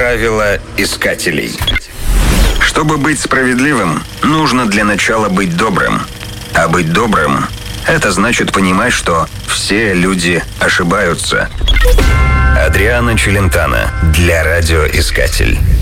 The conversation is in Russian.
Правила искателей. Чтобы быть справедливым, нужно для начала быть добрым. А быть добрым – это значит понимать, что все люди ошибаются. Адриано Челентано для радиоискатель.